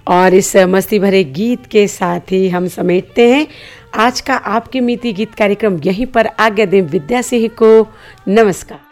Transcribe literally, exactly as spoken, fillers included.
और इस मस्ती भरे गीत के साथ ही हम समेटते हैं आज का आपके मीठी गीत कार्यक्रम। यहीं पर आज्ञा दें विद्या सिंह को। नमस्कार।